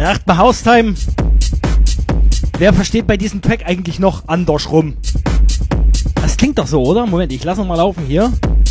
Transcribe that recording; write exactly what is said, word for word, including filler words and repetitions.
Fragt mal Haustime, wer versteht bei diesem Track eigentlich noch andersrum? Das klingt doch so, oder? Moment, ich lasse noch mal laufen hier.